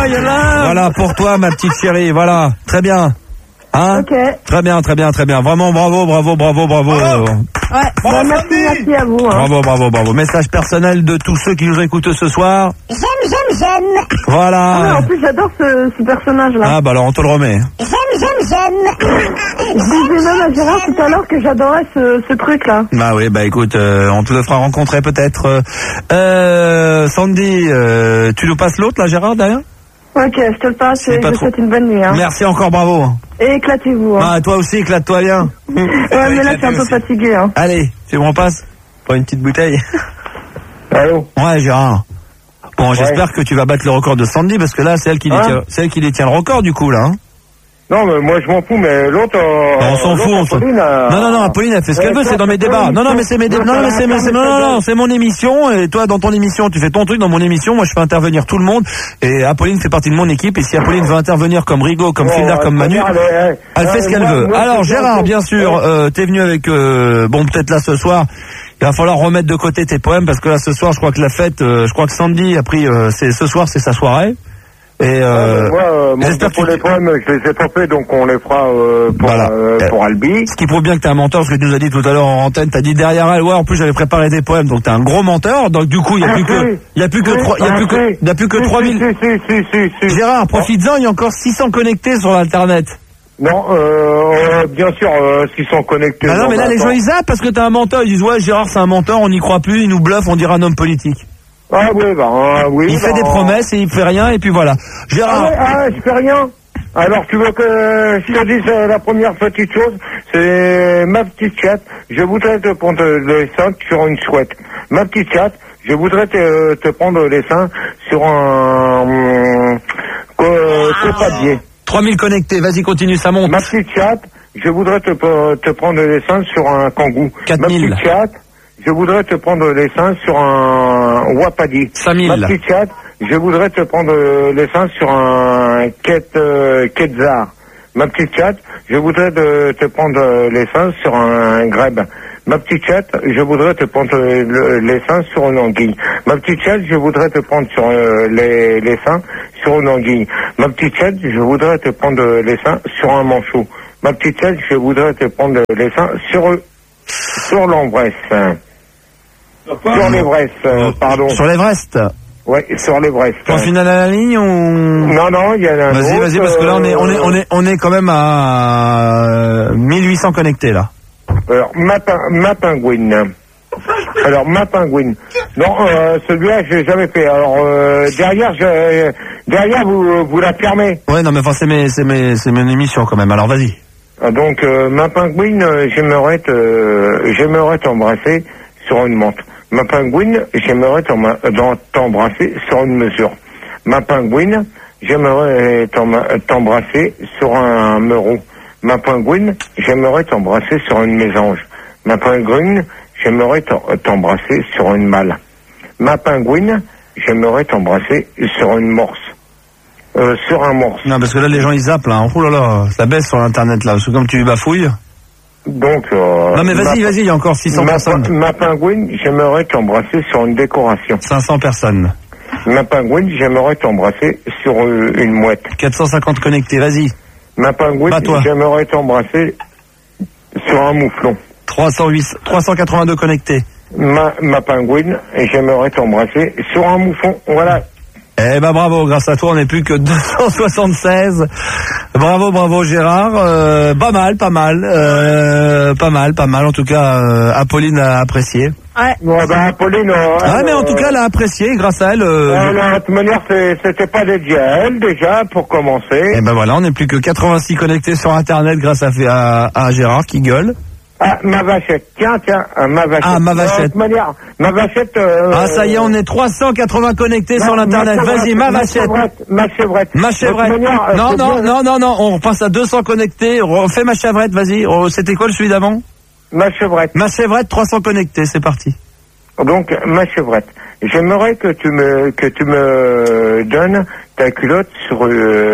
Voilà, pour toi, ma petite chérie, voilà. Très bien. Hein? Ok. Très bien. Vraiment, bravo. Ouais. Bon, merci à vous. Hein. Bravo. Message personnel de tous ceux qui nous écoutent ce soir. J'aime. Voilà. Ah ouais, en plus, j'adore ce personnage-là. Ah, bah alors, on te le remet. J'aime. Je disais même à Gérard tout à l'heure que j'adorais ce truc-là. Bah oui, bah écoute, on te le fera rencontrer peut-être. Sandy, tu nous passes l'autre, là, Gérard, derrière? Ok, je te le passe et je te souhaite une bonne nuit. Hein. Merci encore, bravo. Et éclatez-vous. Hein. Ah, toi aussi, éclate-toi bien. Ouais, mais là, je suis un peu fatigué. Hein. Allez, tu me repasses pour une petite bouteille. Allô? Ouais, Gérard. Bon, j'espère que tu vas battre le record de Sandy, parce que là, c'est elle qui détient le record, du coup, là. Hein. Non, mais moi je m'en fous, mais l'autre. On s'en fout, Non, Apolline, elle fait ce qu'elle veut, c'est dans mes débats. Non, mais c'est mes débats. Non, c'est mon émission, et toi, dans ton émission, tu fais ton truc, dans mon émission, moi je fais intervenir tout le monde, et Apolline fait partie de mon équipe, et si Apolline veut intervenir comme Rigaud, comme Fildar, comme Manu, elle fait ce qu'elle veut. Alors, Gérard, bien sûr, t'es venu avec, peut-être là ce soir, il va falloir remettre de côté tes poèmes, parce que là ce soir, je crois que la fête, je crois que Sandy a pris, ce soir, c'est sa soirée. Et j'espère que les poèmes, je les ai pas fait, donc on les fera pour Albi. Ce qui prouve bien que t'es un menteur, ce que tu nous as dit tout à l'heure en antenne, t'as dit derrière elle, ouais, en plus j'avais préparé des poèmes, donc t'es un gros menteur, donc du coup il y a plus que 3000. Gérard, profites-en, il y a encore 600 connectés sur l'internet. Non, bien sûr, s'ils sont connectés. Ah non, mais là les gens ils zappent parce que t'es un menteur, ils disent ouais, Gérard c'est un menteur, on n'y croit plus, il nous bluffe, on dirait un homme politique. Ah oui, oui. Il fait des promesses et il fait rien et puis voilà. Gérard. Je fais rien. Alors tu veux que je te dise la première petite chose, c'est ma petite chatte. Je voudrais te prendre les seins sur une chouette. Ma petite chatte, je voudrais te prendre les seins sur un copabier. 3000 connectés, vas-y continue, ça monte. Ma petite chatte, je voudrais te prendre les seins sur un kangou. 4000. Ma petite chatte, je voudrais te prendre les seins sur un wapadi. 5000. Ma petite chatte, je voudrais te prendre les seins sur un quetzar. Ma petite chatte, je voudrais te prendre les seins sur un grèbe. Ma petite chatte, je voudrais te prendre les seins sur une anguille. Ma petite chatte, je voudrais te prendre sur les seins sur une anguille. Ma petite chatte, je voudrais te prendre les seins sur un manchot. Ma petite chatte, je voudrais te prendre les seins sur l'Embresse. Sur l'Everest, pardon. Sur l'Everest. Ouais, sur l'Everest. Point final à la ligne ou... Non, il y a un Vas-y, parce que là on est quand même à 1800 connectés là. Alors, ma pingouine. Non, celui-là, je l'ai jamais fait. Alors, derrière, vous la fermez. Ouais, non, mais enfin, c'est mes émissions quand même. Alors, vas-y. Donc, ma pingouine, j'aimerais t'embrasser sur une menthe. Ma pingouine, j'aimerais t'embrasser sur une mesure. Ma pingouine, j'aimerais t'embrasser sur un meuron. Ma pingouine, j'aimerais t'embrasser sur une mésange. Ma pingouine, j'aimerais t'embrasser sur une malle. Ma pingouine, j'aimerais t'embrasser sur une morse. Sur un morse. Non, parce que là, les gens, ils zappent, là. Oh là là, ça baisse sur Internet, là. Parce que comme tu bafouilles. Donc, non, mais vas-y, il y a encore 600 personnes. Ma pingouine, j'aimerais t'embrasser sur une décoration. 500 personnes. Ma pingouine, j'aimerais t'embrasser sur une mouette. 450 connectés, vas-y. Ma pingouine, j'aimerais t'embrasser sur un mouflon. 382 connectés. Ma pingouine, j'aimerais t'embrasser sur un mouflon. Voilà. Eh ben bravo, grâce à toi on n'est plus que 276. Bravo Gérard, pas mal. En tout cas, Apolline a apprécié. Ouais. Apolline. Mais en tout cas, elle a apprécié grâce à elle. De toute manière, c'était pas dédié à elle déjà pour commencer. Et ben voilà, on n'est plus que 86 connectés sur Internet grâce à Gérard qui gueule. Ah, ma vachette. Tiens, ma vachette. Ah, ma vachette. Ma vachette. Ça y est, on est 380 connectés sur l'internet. Vas-y, ma vachette. Ma chevrette. Non, on repasse à 200 connectés. On fait ma chevrette, vas-y. C'était quoi celui d'avant? Ma chevrette. Ma chevrette, 300 connectés, c'est parti. Donc, ma chevrette. J'aimerais que tu me donnes ta culotte sur.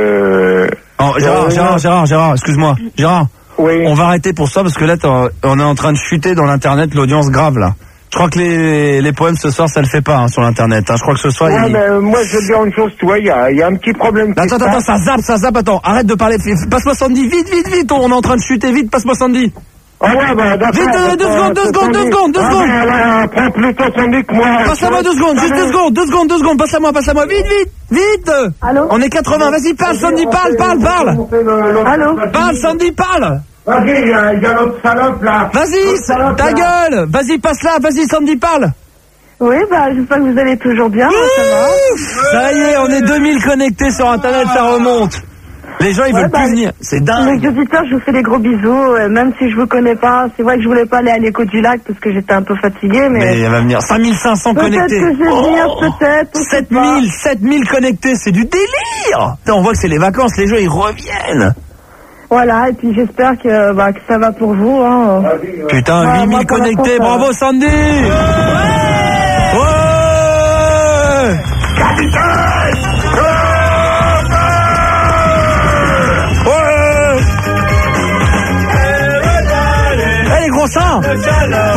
Gérard, excuse-moi. Gérard. Oui. On va arrêter pour ça parce que là, on est en train de chuter dans l'internet l'audience grave là. Je crois que les poèmes ce soir, ça le fait pas sur l'internet. Je crois que ce soir. Ouais, mais moi je veux dire une chose, tu vois, il y a un petit problème. Attends, ça zappe. Attends, arrête de parler. Passe-moi Sandy, vite. On est en train de chuter, vite. Passe-moi Sandy. Ah ouais, bah d'accord. Vite, 2 secondes. Prends plutôt Sandy que moi. Passe-la-moi 2 secondes, juste 2 secondes. Passe-la-moi, vite. Allô? On est 80. Vas-y, parle, Sandy, parle. Allô? Parle, Sandy, parle. Vas-y, il y a l'autre salope là. Vas-y, ta gueule. Vas-y, passe-la. Vas-y, Sandy, parle. Oui, bah, j'espère que vous allez toujours bien. Ça y est, on est 2000 connectés sur Internet, ça remonte. Les gens, ils veulent plus venir. C'est dingue. Les auditeurs, je vous fais des gros bisous. Même si je vous connais pas, c'est vrai que je voulais pas aller à l'écho du lac parce que j'étais un peu fatiguée, mais elle va venir. 5500 connectés. Peut-être que je vais venir, peut-être. 7000 connectés, c'est du délire. On voit que c'est les vacances, les gens, ils reviennent. Voilà, et puis j'espère que ça va pour vous. Hein. Putain, 8000 connectés, bravo Sandy. Ouais. Capitaine. Ouais. Allez, gros sang.